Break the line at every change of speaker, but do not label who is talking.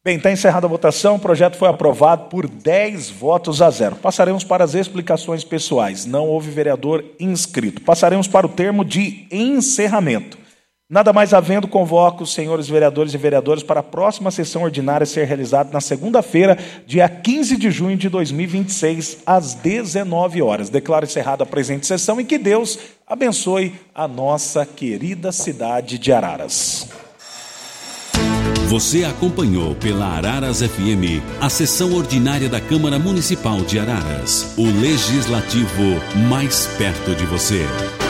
Bem, está encerrada a votação, o projeto foi aprovado por 10 votos a 0. Passaremos para as explicações pessoais. Não houve vereador inscrito. Passaremos para o termo de encerramento. Nada mais havendo, convoco os senhores vereadores e vereadoras para a próxima sessão ordinária ser realizada na segunda-feira, dia 15 de junho de 2026, às 19 horas. Declaro encerrada a presente sessão e que Deus abençoe a nossa querida cidade de Araras.
Você acompanhou pela Araras FM a sessão ordinária da Câmara Municipal de Araras. O Legislativo mais perto de você.